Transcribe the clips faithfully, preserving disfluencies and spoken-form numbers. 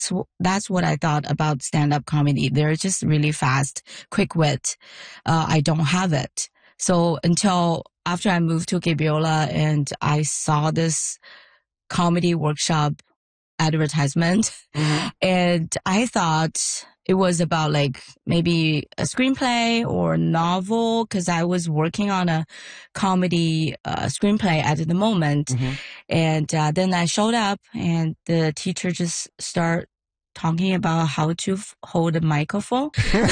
So that's what I thought about stand-up comedy. They're just really fast, quick wit. Uh, I don't have it. So until after I moved to Gabriola and I saw this comedy workshop advertisement, mm-hmm. and I thought it was about like maybe a screenplay or a novel, because I was working on a comedy uh, screenplay at the moment. Mm-hmm. And uh, then I showed up and the teacher just started talking about how to f- hold a microphone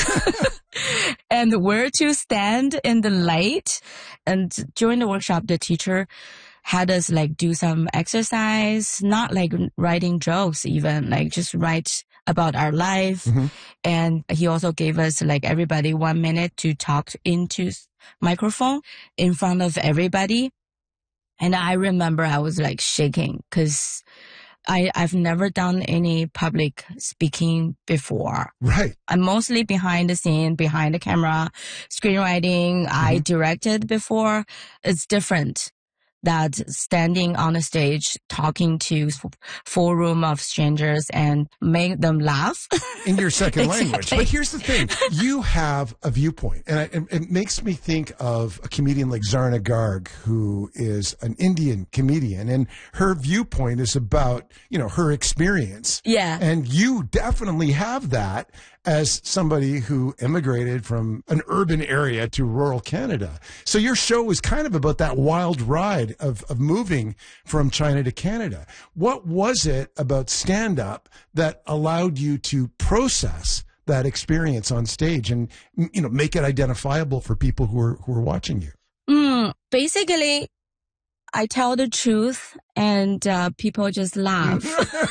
and where to stand in the light. And during the workshop, the teacher had us like do some exercise, not like writing jokes even, like just write about our life. Mm-hmm. And he also gave us like everybody one minute to talk into microphone in front of everybody. And I remember I was like shaking because I, I've never done any public speaking before. Right. I'm mostly behind the scene, behind the camera, screenwriting. Mm-hmm. I directed before. It's different. That standing on the stage, talking to full room of strangers and make them laugh. In your second exactly. language. But here's the thing. You have a viewpoint. And it, it makes me think of a comedian like Zarna Garg, who is an Indian comedian. And her viewpoint is about, you know, her experience. Yeah. And you definitely have that as somebody who immigrated from an urban area to rural Canada. So your show is kind of about that wild ride of, of moving from China to Canada. What was it about stand-up that allowed you to process that experience on stage and, you know, make it identifiable for people who are, who are watching you? Mm, basically, I tell the truth and uh, people just laugh.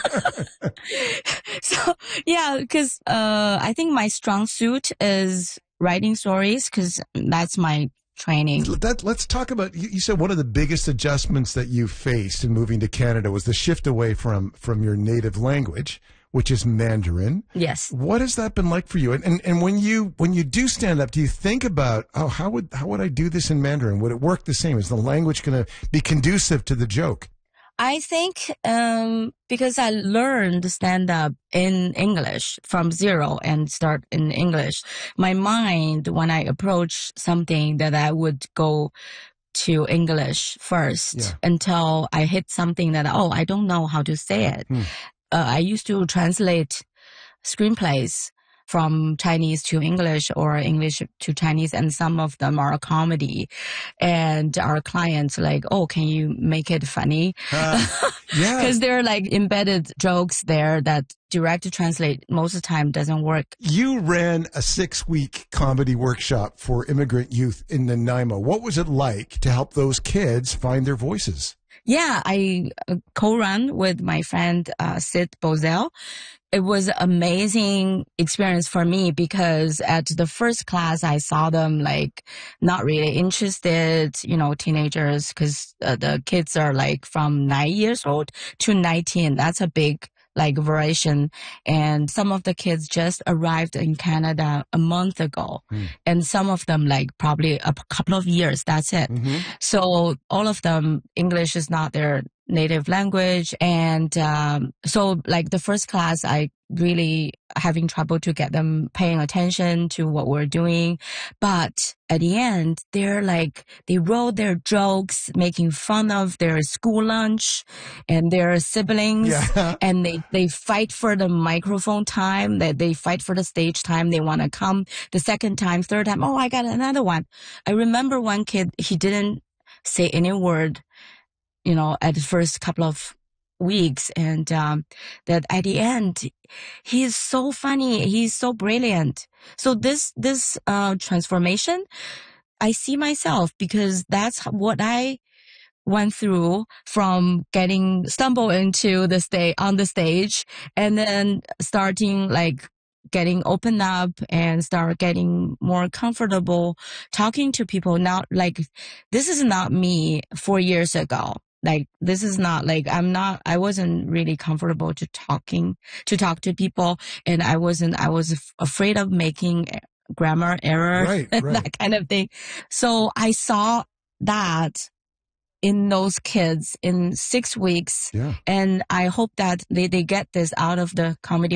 So, yeah, because uh, I think my strong suit is writing stories because that's my training. That, let's talk about, you, you said one of the biggest adjustments that you faced in moving to Canada was the shift away from, from your native language, which is Mandarin. Yes. What has that been like for you? And, and, and when you, when you do stand up, do you think about, oh, how would, how would I do this in Mandarin? Would it work the same? Is the language going to be conducive to the joke? I think, um, because I learned stand up in English from zero and start in English, my mind, when I approach something that I would go to English first yeah. until I hit something that, oh, I don't know how to say it. Hmm. Uh, I used to translate screenplays from Chinese to English or English to Chinese, and some of them are a comedy. And our clients like, oh, can you make it funny? Uh, yeah. Because there are like embedded jokes there that direct to translate most of the time doesn't work. You ran a six-week comedy workshop for immigrant youth in Nanaimo. What was it like to help those kids find their voices? Yeah, I co-run with my friend uh, Sid Bozel. It was an amazing experience for me because at the first class, I saw them like not really interested, you know, teenagers, because uh, the kids are like from nine years old to nineteen. That's a big like variation. And some of the kids just arrived in Canada a month ago. Mm. And some of them like probably a couple of years. That's it. Mm-hmm. So all of them, English is not their native language. And um, so like the first class, I really having trouble to get them paying attention to what we're doing. But at the end, they're like, they wrote their jokes, making fun of their school lunch and their siblings. Yeah. And they, they fight for the microphone time, that they fight for the stage time. They want to come the second time, third time. Oh, I got another one. I remember one kid, he didn't say any word, you know, at the first couple of weeks, and um that at the end he's so funny, he's so brilliant. So this this uh transformation, I see myself, because that's what I went through, from getting stumbled into the stage on the stage and then starting like getting opened up and start getting more comfortable talking to people. Now, like, this is not me four years ago. Like, this is not like, I'm not, I wasn't really comfortable to talking, to talk to people. And I wasn't, I was af- afraid of making grammar error, right, right. that kind of thing. So I saw that in those kids in six weeks. Yeah. And I hope that they, they get this out of the comedy